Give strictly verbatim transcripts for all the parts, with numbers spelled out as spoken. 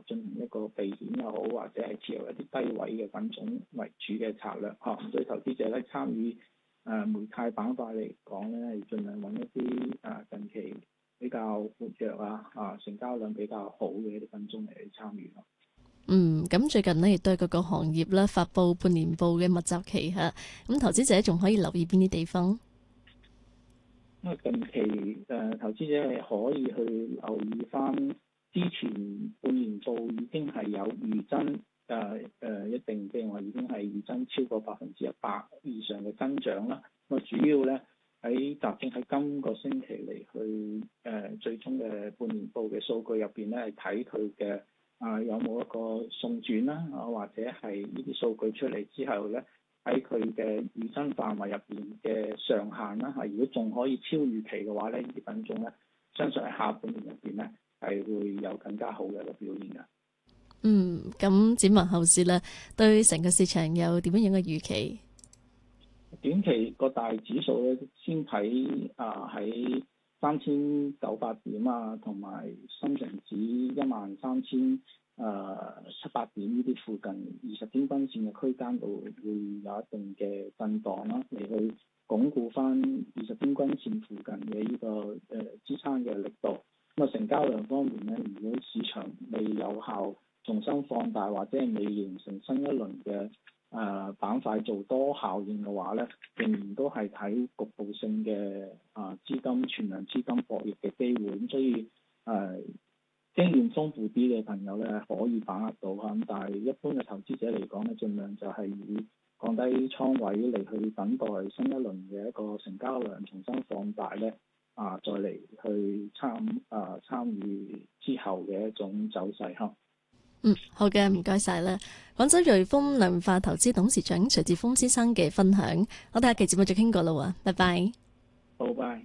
進行一個避險又好，或者係持有一啲低位嘅品種為主嘅策略嚇。咁對投資者咧參與誒煤炭板塊嚟講咧，係盡量揾一啲誒近期比較活躍啊啊成交量比較好嘅一啲品種嚟去參與咯。 嗯，咁最近呢，亦都係各個行業咧發布半年報嘅密集期嚇，咁投資者仲可以留意邊啲地方？ 因為近期誒、呃、投資者係可以去留意翻之前半年報已經係有預增誒誒一定即係話已經係預增超過百分之一百以上嘅增長啦。咁啊主要咧喺集中喺今個星期嚟去誒、呃、最終嘅半年報嘅數據入邊咧，係睇佢嘅啊有冇一個送轉啦啊，或者係呢啲數據出嚟之後咧，喺佢嘅預增範圍入邊嘅上限啦嚇，如果仲可以超預期嘅話咧，呢啲品種咧，相信喺下半年入邊咧係會有更加好嘅一個表現㗎。 嗯，咁展望後市咧，對成個市場有點樣樣嘅預期？ 短期個大指數咧，先睇啊喺三千九百點啊，同埋深成指一萬三千誒七八點呢啲附近二十天均線嘅區間度會有一定嘅震盪啦，嚟去鞏固翻二十天均線附近嘅呢、這個誒、呃、支撐嘅力度。咁啊成交量方面咧，如果市場未有效重新放大，或者係未形成新一輪嘅誒板塊做多效應嘅話咧，仍然都係睇局部性嘅啊資金存量資金博弈嘅機會。咁所以誒、呃、經驗豐富啲嘅朋友咧可以把握到嚇，咁但係一般嘅投資者嚟講咧，盡量就係以降低倉位嚟去等待新一輪嘅一個成交量重新放大咧，啊再嚟去參啊參與之後嘅一種走勢嚇。 嗯，好嘅，唔該晒啦。廣州瑞豐量化投資董事長徐志峰先生嘅分享，我哋下期節目再傾過啦喎，拜拜。 好，拜。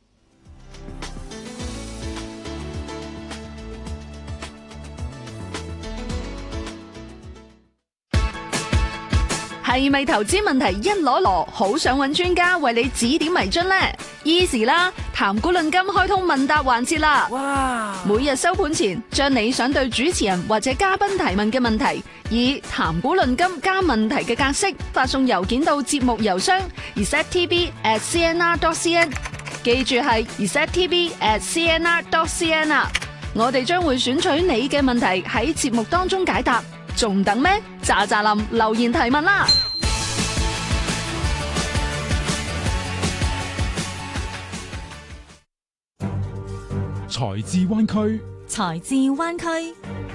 係咪投資問題一籮籮，好想揾專家為你指點迷津呢？ Easy 啦，談股論金開通問答環節啦！哇！每日收盤前，將你想對主持人或者嘉賓提問嘅問題，以談股論金加問題嘅格式發送郵件到節目郵箱 r s e t t v at c n r dot c n， 記住係 r s e t t v at c n r dot c n 啊！我哋將會選取你嘅問題喺節目當中解答。仲等咩？喳喳林留言提問啦！ 財智灣區， 財智灣區。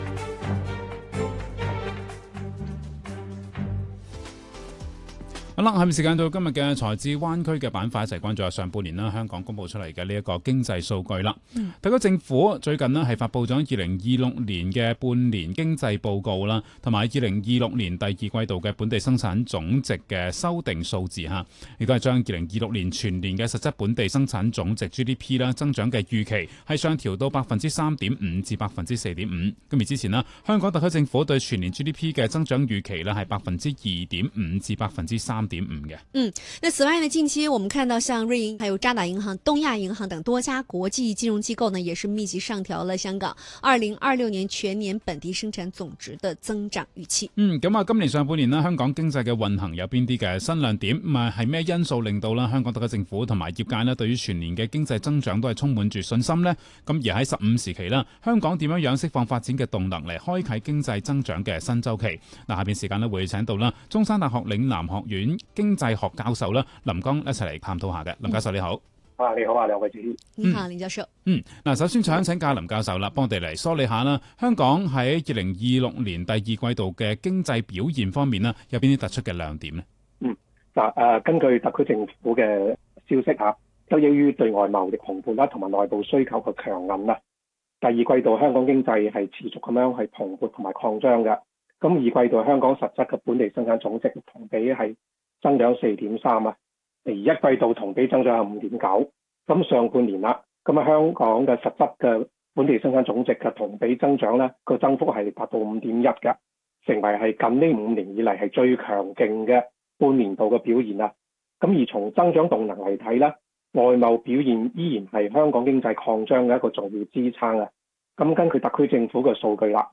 好啦，下面時間到今日嘅財智灣區嘅板塊，一齊關注下上半年啦，香港公布出嚟嘅呢一個經濟數據啦。嗯、特區政府最近呢係發布咗二零二六年嘅半年經濟報告啦，同埋二零二六年第二季度嘅本地生產總值嘅修訂數字吓，亦都係將二零二六年全年嘅實質本地生產總值 G D P 啦增長嘅預期係上調到百分之三點五至百分之四點五。咁而之前呢，香港特區政府對全年 G D P 嘅增長預期呢係百分之二點五至百分之三點五嘅。 嗯，那此外呢，近期我們看到像瑞銀、還有渣打銀行、東亞銀行等多家國際金融機構呢，也是密集上調了香港二零二六年全年本地生產總值的增長預期。 嗯，咁啊，今年上半年呢，香港經濟嘅運行有邊啲嘅新亮點？咁啊，係咩因素令到啦香港特區政府同埋業界呢對於全年嘅經濟增長都係充滿住信心呢？咁而喺十五時期啦，香港點樣樣釋放發展嘅動能嚟開啟經濟增長嘅新週期？嗱，下邊時間呢會請到啦中山大學嶺南學院經濟學教授啦林江一齊嚟探討下嘅。林教授你好。 啊，你好啊，兩位主持。 你好，林教授。 嗯，嗱，首先想請教林教授啦，幫我哋嚟梳理下啦，香港喺二零二六年第二季度嘅經濟表現方面啦，有邊啲突出嘅亮點呢？ 嗯，嗱，誒，根據特區政府嘅消息吓，得益於對外貿易蓬勃啦，同埋內部需求嘅強韌啦，第二季度香港經濟係持續咁樣係蓬勃同埋擴張嘅。咁二季度香港實質嘅本地生產總值同比係增長四點三啊，而一季度同比增長係五點九。咁上半年啦，咁啊香港嘅實質嘅本地生產總值嘅同比增長咧，個增幅係達到五點一嘅，成為係近呢五年以嚟係最強勁嘅半年度嘅表現啦。咁而從增長動能嚟睇咧，外貿表現依然係香港經濟擴張嘅一個重要支撐啊。咁根據特區政府嘅數據啦，